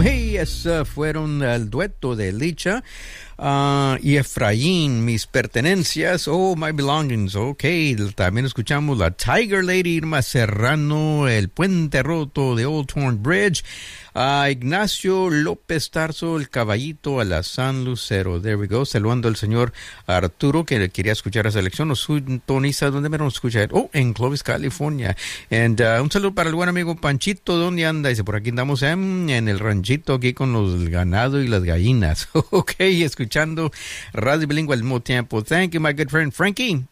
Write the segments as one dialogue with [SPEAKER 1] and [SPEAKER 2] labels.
[SPEAKER 1] Hey, fueron el dueto de Licha y Efraín, mis pertenencias, oh, my belongings. Ok, también escuchamos la Tiger Lady, Irma Serrano, el Puente Roto de Old Torn Bridge, Ignacio López Tarso, el Caballito a la San Lucero. There we go. Saludando al señor Arturo, que quería escuchar la selección. Nos sintoniza, ¿dónde me nos escucha? Oh, en Clovis, California. And un saludo para el buen amigo Panchito. ¿Dónde anda? Dice, por aquí andamos en el ranchito, aquí con los ganados y las gallinas. Ok, escuchando Radio Bilingüe al mismo tiempo. Thank you, my good friend Frankie.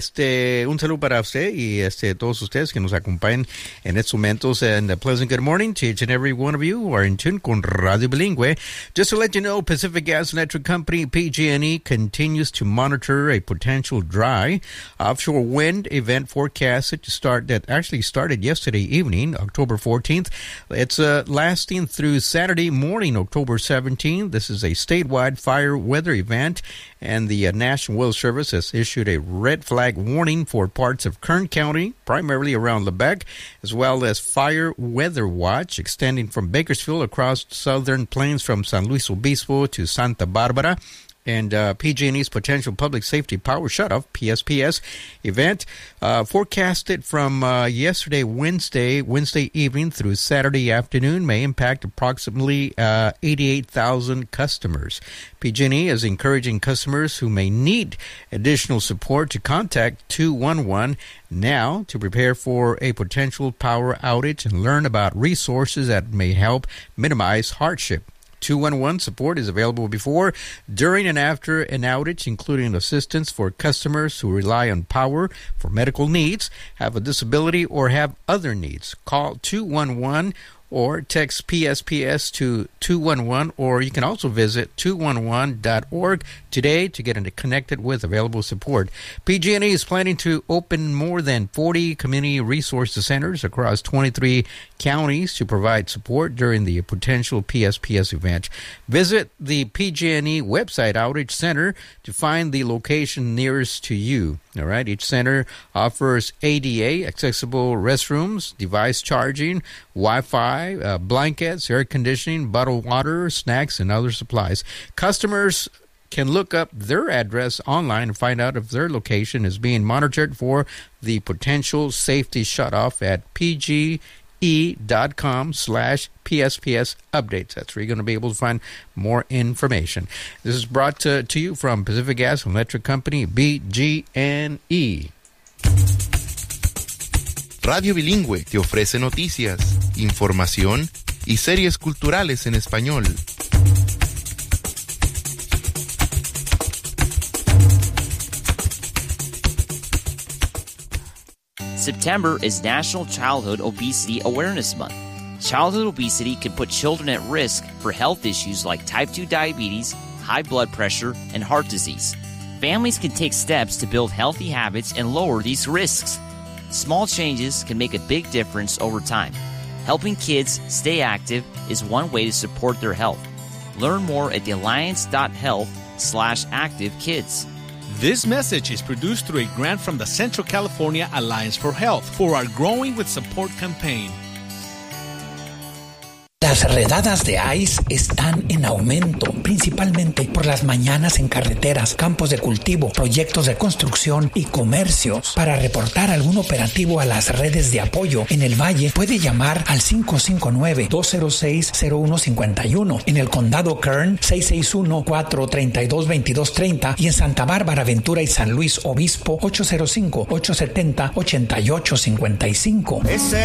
[SPEAKER 1] Un saludo para usted y todos ustedes que nos acompañan en estos momentos. And a pleasant good morning to each and every one of you who are in tune con Radio Bilingüe. Just to let you know, Pacific Gas and Electric Company, PG&E, continues to monitor a potential dry offshore wind event forecasted to start, that actually started yesterday evening, October 14th. It's lasting through Saturday morning, October 17th. This is a statewide fire weather event, and the National Weather Service has issued a red flag warning for parts of Kern County, primarily around Lebec, as well as fire weather watch extending from Bakersfield across southern plains from San Luis Obispo to Santa Barbara. And PG&E's potential public safety power shutoff, PSPS, event forecasted from Wednesday evening through Saturday afternoon may impact approximately 88,000 customers. PG&E is encouraging customers who may need additional support to contact 211 now to prepare for a potential power outage and learn about resources that may help minimize hardship. 211 support is available before, during, and after an outage, including assistance for customers who rely on power for medical needs, have a disability, or have other needs. Call 211 or text PSPS to 211, or you can also visit 211.org today to get connected with available support. PG&E is planning to open more than 40 community resource centers across 23 counties to provide support during the potential PSPS event. Visit the PG&E website Outage Center to find the location nearest to you. All right, each center offers ADA, accessible restrooms, device charging, Wi-Fi, blankets, air conditioning, bottled water, snacks, and other supplies. Customers can look up their address online and find out if their location is being monitored for the potential safety shutoff at pge.com/PSPS updates. That's where you're going to be able to find more information. This is brought to you from Pacific Gas and Electric Company, PG&E.
[SPEAKER 2] Radio Bilingüe te ofrece noticias, información y series culturales en español.
[SPEAKER 3] September is National Childhood Obesity Awareness Month. Childhood obesity can put children at risk for health issues like type 2 diabetes, high blood pressure, and heart disease. Families can take steps to build healthy habits and lower these risks. Small changes can make a big difference over time. Helping kids stay active is one way to support their health. Learn more at thealliance.health/activekids.
[SPEAKER 4] This message is produced through a grant from the Central California Alliance for Health for our Growing with Support campaign.
[SPEAKER 5] Las redadas de ICE están en aumento, principalmente por las mañanas en carreteras, campos de cultivo, proyectos de construcción y comercios. Para reportar algún operativo a las redes de apoyo en el Valle, puede llamar al 559-206-0151. En el condado Kern, 661-432-2230. Y en Santa Bárbara, Ventura y San Luis Obispo, 805-870-8855.